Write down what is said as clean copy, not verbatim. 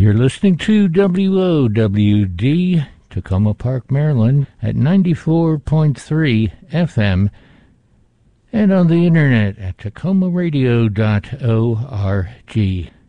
You're listening to WOWD, Tacoma Park, Maryland, at 94.3 FM, and on the internet at tacomaradio.org.